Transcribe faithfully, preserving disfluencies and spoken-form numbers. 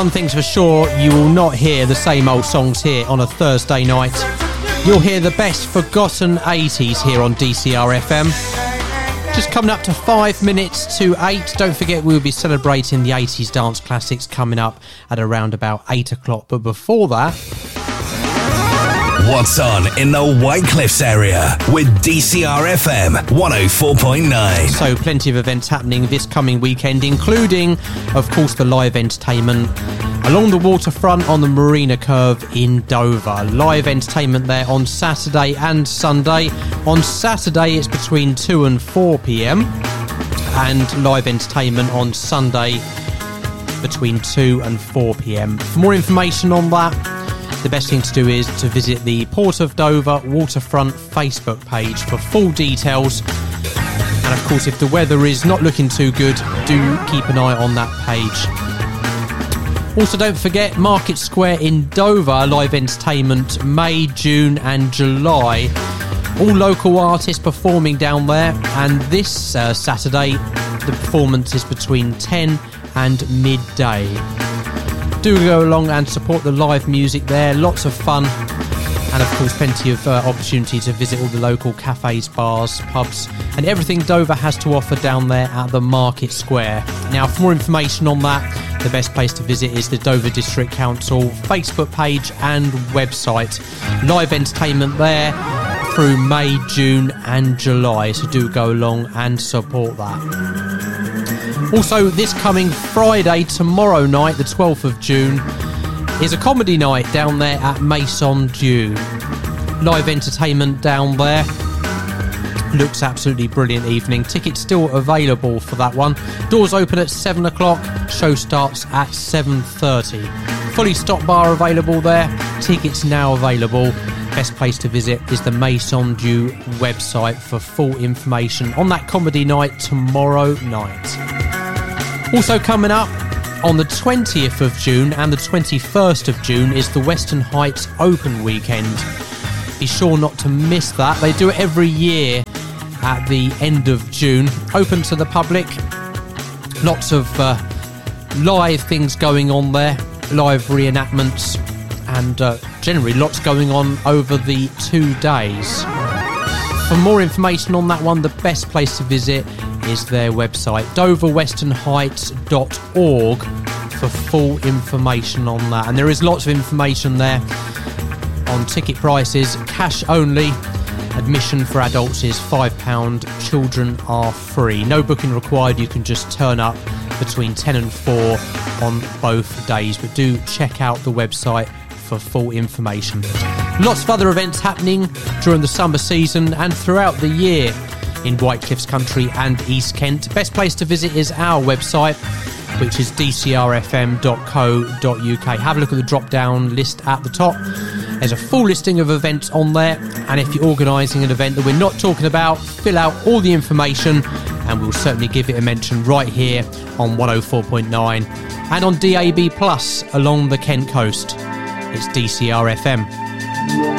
One thing's for sure, you will not hear the same old songs here on a Thursday night. You'll hear the best forgotten eighties here on D C R F M. Just coming up to five minutes to eight. Don't forget we'll be celebrating the eighties dance classics coming up at around about eight o'clock. But before that... What's on in the White Cliffs area with D C R F M one oh four point nine. So plenty of events happening this coming weekend, including, of course, the live entertainment along the waterfront on the Marina Curve in Dover. Live entertainment there on Saturday and Sunday. On Saturday it's between two and four p.m. and live entertainment on Sunday between two and four p.m. For more information on that, the best thing to do is to visit the Port of Dover Waterfront Facebook page for full details. And of course, if the weather is not looking too good, do keep an eye on that page. Also, don't forget Market Square in Dover, live entertainment May, June and July. All local artists performing down there. And this uh, Saturday, the performance is between ten and midday. Do go along and support the live music there. Lots of fun. And of course, plenty of uh, opportunity to visit all the local cafes, bars, pubs, and everything Dover has to offer down there at the Market Square. Now, for more information on that, the best place to visit is the Dover District Council Facebook page and website. Live entertainment there through May, June and July. So do go along and support that. Also, this coming Friday, tomorrow night, the twelfth of June, is a comedy night down there at Maison Dieu. Live entertainment down there. Looks absolutely brilliant evening. Tickets still available for that one. Doors open at seven o'clock. Show starts at seven thirty. Fully stocked bar available there. Tickets now available. Best place to visit is the Maison Dieu website for full information on that comedy night tomorrow night. Also coming up on the twentieth of June and the twenty-first of June is the Western Heights Open Weekend. Be sure not to miss that. They do it every year at the end of June. Open to the public. Lots of uh, live things going on there. Live reenactments. And uh, generally lots going on over the two days. For more information on that one, the best place to visit is their website, dover western heights dot org, for full information on that. And there is lots of information there on ticket prices, cash only. Admission for adults is five pounds, children are free. No booking required, you can just turn up between ten and four on both days. But do check out the website for full information. Lots of other events happening during the summer season and throughout the year in White Cliffs Country and East Kent. Best place to visit is our website, which is d c r f m dot co dot u k. Have a look at the drop-down list at the top. There's a full listing of events on there, and if you're organising an event that we're not talking about, fill out all the information and we'll certainly give it a mention right here on one oh four point nine and on D A B plus along the Kent coast. It's D C R F M.